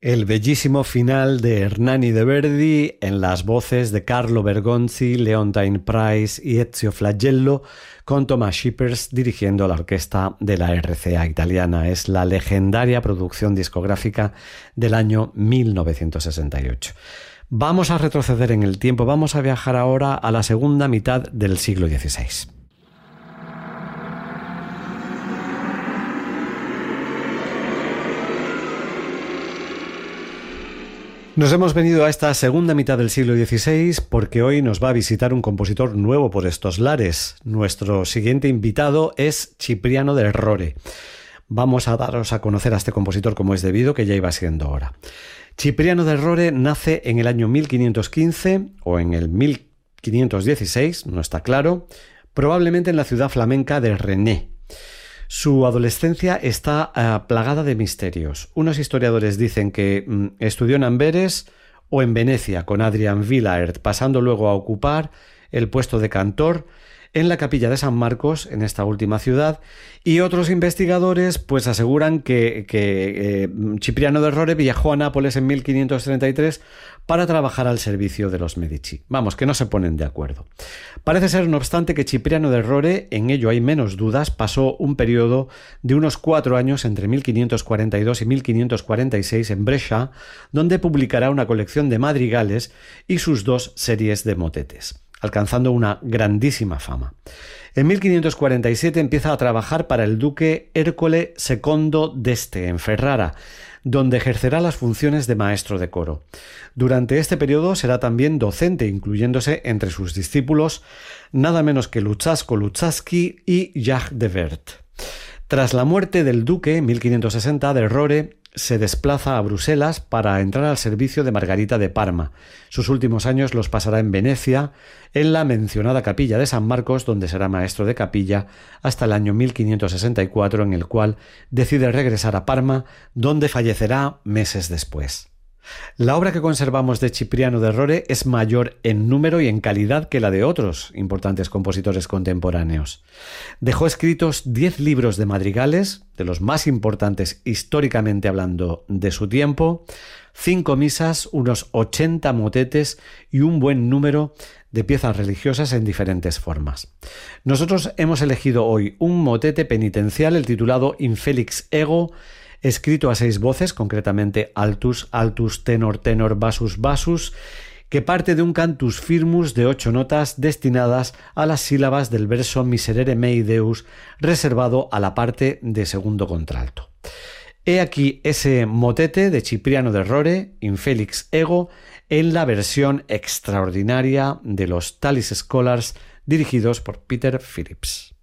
El bellísimo final de Hernani de Verdi en las voces de Carlo Bergonzi, Leontyne Price y Ezio Flagello, con Thomas Shippers dirigiendo la orquesta de la RCA italiana. Es la legendaria producción discográfica del año 1968. Vamos a retroceder en el tiempo, vamos a viajar ahora a la segunda mitad del siglo XVI. Nos hemos venido a esta segunda mitad del siglo XVI porque hoy nos va a visitar un compositor nuevo por estos lares. Nuestro siguiente invitado es Cipriano de Rore. Vamos a daros a conocer a este compositor como es debido, que ya iba siendo hora. Cipriano de Rore nace en el año 1515 o en el 1516, no está claro, probablemente en la ciudad flamenca de Rennes. Su adolescencia está plagada de misterios. Unos historiadores dicen que estudió en Amberes o en Venecia con Adrian Willaert, pasando luego a ocupar el puesto de cantor en la capilla de San Marcos, en esta última ciudad, y otros investigadores pues aseguran que Cipriano de Rore viajó a Nápoles en 1533 para trabajar al servicio de los Medici. Vamos, que no se ponen de acuerdo. Parece ser, no obstante, que Cipriano de Rore, en ello hay menos dudas, pasó un periodo de unos 4 años entre 1542 y 1546 en Brescia, donde publicará una colección de madrigales y sus 2 series de motetes, alcanzando una grandísima fama. En 1547 empieza a trabajar para el duque Ercole II d'Este en Ferrara, donde ejercerá las funciones de maestro de coro. Durante este periodo será también docente, incluyéndose entre sus discípulos nada menos que Luzzasco Luzzaschi y Jacques de Wert. Tras la muerte del duque en 1560, de Rore se desplaza a Bruselas para entrar al servicio de Margarita de Parma. Sus últimos años los pasará en Venecia, en la mencionada capilla de San Marcos, donde será maestro de capilla hasta el año 1564, en el cual decide regresar a Parma, donde fallecerá meses después. La obra que conservamos de Cipriano de Rore es mayor en número y en calidad que la de otros importantes compositores contemporáneos. Dejó escritos 10 libros de madrigales, de los más importantes históricamente hablando de su tiempo, 5 misas, unos 80 motetes y un buen número de piezas religiosas en diferentes formas. Nosotros hemos elegido hoy un motete penitencial, el titulado Infelix Ego, escrito a 6 voces, concretamente altus, altus, tenor, tenor, bassus, bassus, que parte de un cantus firmus de 8 notas destinadas a las sílabas del verso Miserere mei Deus, reservado a la parte de segundo contralto. He aquí ese motete de Cipriano de Rore, Infelix Ego, en la versión extraordinaria de los Tallis Scholars, dirigidos por Peter Phillips.